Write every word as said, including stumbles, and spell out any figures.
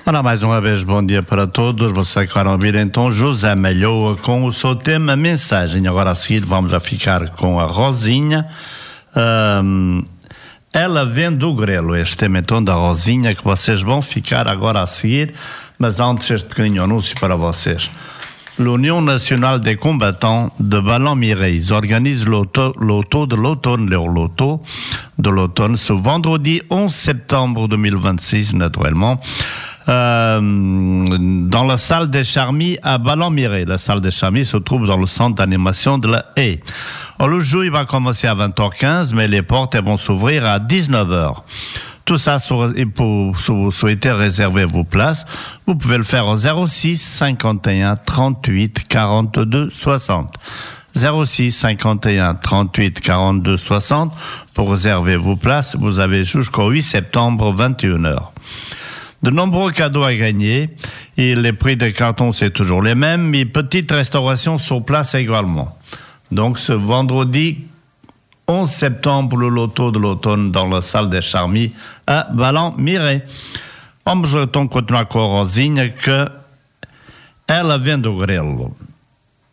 Ora, mais uma vez, bom dia para todos. Vocês que vão ouvir então José Malhoa com o seu tema Mensagem. Agora a seguir vamos a ficar com a Rosinha. Um, ela vem do Grelo, este tema então da Rosinha, que vocês vão ficar agora a seguir. Mas antes este pequenino anúncio para vocês. L'Union nationale des combattants de Ballon-Mireille organise l'auto, l'auto de l'automne, leur loto de l'automne, ce vendredi onze septembre deux mille vingt-six, naturellement, euh, dans la salle des Charmilles à Ballon-Mireille. La salle des Charmilles se trouve dans le centre d'animation de la Haye. Alors, le jeu, il va commencer à vingt heures quinze, mais les portes elles vont s'ouvrir à dix-neuf heures. Tout ça, et pour, si vous souhaitez réserver vos places, vous pouvez le faire au zéro six cinquante et un trente-huit quarante-deux soixante. zéro six cinquante et un trente-huit quarante-deux soixante pour réserver vos places. Vous avez jusqu'au huit septembre, vingt et une heures. De nombreux cadeaux à gagner et les prix des cartons, c'est toujours les mêmes, mais petite restauration sur place également. Donc, ce vendredi onze septembre, le loto de l'automne dans la salle des Charmilles à Ballon-Mireille. Vamos então continuar com a Rosinha, que ela vem do Grelo.